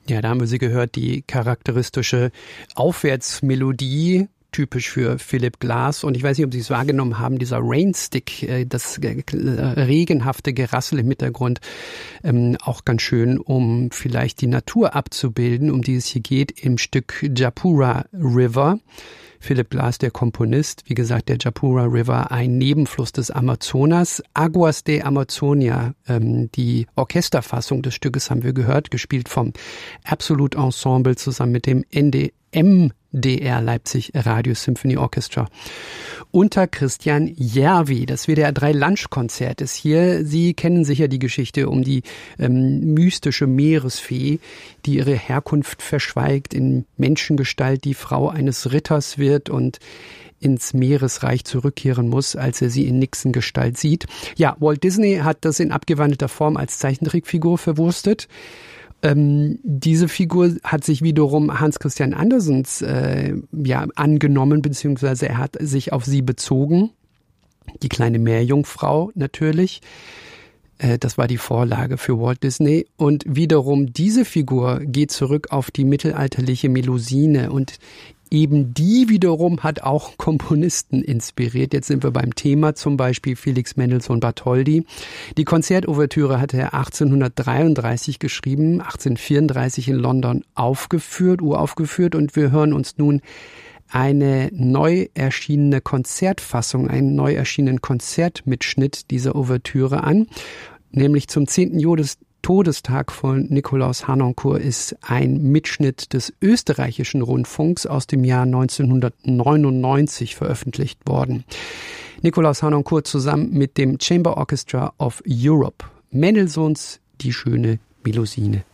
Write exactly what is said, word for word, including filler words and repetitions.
Ja, da haben wir sie gehört, die charakteristische Aufwärtsmelodie, typisch für Philip Glass. Und ich weiß nicht, ob Sie es wahrgenommen haben, dieser Rainstick, das regenhafte Gerassel im Hintergrund, auch ganz schön, um vielleicht die Natur abzubilden, um die es hier geht, im Stück Japura River. Philip Glass, der Komponist, wie gesagt, der Japura River, ein Nebenfluss des Amazonas. Aguas de Amazonia, ähm, die Orchesterfassung des Stückes haben wir gehört, gespielt vom Absolute Ensemble zusammen mit dem N D M D R Leipzig Radio Symphony Orchestra. Unter Christian Järvi, das W D R drei Lunchkonzert ist hier. Sie kennen sicher die Geschichte um die ähm, mystische Meeresfee, die ihre Herkunft verschweigt, in Menschengestalt die Frau eines Ritters wird und ins Meeresreich zurückkehren muss, als er sie in Nixon-Gestalt sieht. Ja, Walt Disney hat das in abgewandelter Form als Zeichentrickfigur verwurstet. Ähm, diese Figur hat sich wiederum Hans Christian Andersens äh, ja, angenommen, beziehungsweise er hat sich auf sie bezogen. Die kleine Meerjungfrau natürlich. Äh, das war die Vorlage für Walt Disney. Und wiederum diese Figur geht zurück auf die mittelalterliche Melusine und eben die wiederum hat auch Komponisten inspiriert. Jetzt sind wir beim Thema, zum Beispiel Felix Mendelssohn Bartholdy. Die Konzertouvertüre hatte er achtzehnhundertdreiunddreißig geschrieben, achtzehnhundertvierunddreißig in London aufgeführt, uraufgeführt, und wir hören uns nun eine neu erschienene Konzertfassung, einen neu erschienenen Konzertmitschnitt dieser Ouvertüre an, nämlich zum zehnten Todestag von Nikolaus Harnoncourt ist ein Mitschnitt des österreichischen Rundfunks aus dem Jahr neunzehnhundertneunundneunzig veröffentlicht worden. Nikolaus Harnoncourt zusammen mit dem Chamber Orchestra of Europe. Mendelssohns Die schöne Melusine.